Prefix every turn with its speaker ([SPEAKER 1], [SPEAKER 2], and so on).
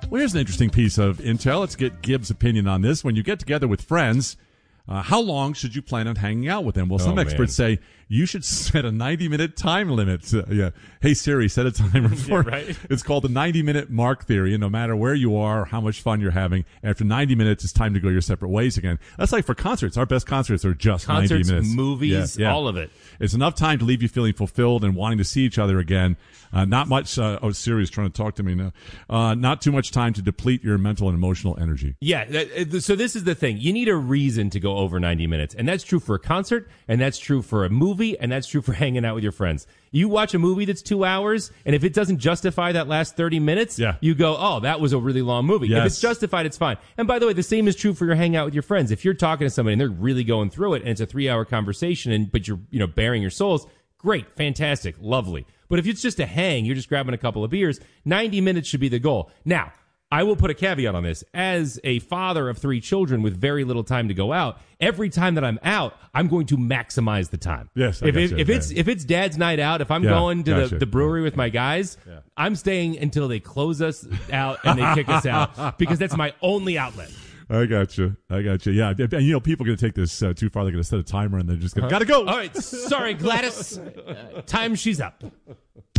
[SPEAKER 1] Well, here's an interesting piece of intel. Let's get Gibbs' opinion on this. When you get together with friends, how long should you plan on hanging out with them? Well, some experts say you should set a 90-minute time limit. Hey, Siri, set a timer for
[SPEAKER 2] right.
[SPEAKER 1] It's called the 90-minute mark theory. And no matter where you are, how much fun you're having, after 90 minutes, it's time to go your separate ways again. That's like for concerts. Our best concerts are just 90 minutes.
[SPEAKER 2] Movies, all of it.
[SPEAKER 1] It's enough time to leave you feeling fulfilled and wanting to see each other again. Not much. Siri is trying to talk to me now. Not too much time to deplete your mental and emotional energy.
[SPEAKER 2] Yeah. So this is the thing. You need a reason to go over 90 minutes. And that's true for a concert, and that's true for a movie, and that's true for hanging out with your friends. You watch a movie that's 2 hours, and if it doesn't justify that last 30 minutes, you go, oh, that was a really long movie.
[SPEAKER 1] Yes.
[SPEAKER 2] If it's justified, it's fine. And by the way, the same is true for your hangout with your friends. If you're talking to somebody and they're really going through it, and it's a 3-hour conversation, but you're bearing your souls, great, fantastic, lovely. But if it's just a hang, you're just grabbing a couple of beers, 90 minutes should be the goal. Now, I will put a caveat on this. As a father of 3 children with very little time to go out, every time that I'm out, I'm going to maximize the time.
[SPEAKER 1] Yes,
[SPEAKER 2] if it's dad's night out, if I'm going to the brewery with my guys, I'm staying until they close us out and they kick us out because that's my only outlet.
[SPEAKER 1] I got you. Yeah, and people are going to take this too far. They're going to set a timer and they're just going to gotta go.
[SPEAKER 2] All right, sorry, Gladys. Time she's up.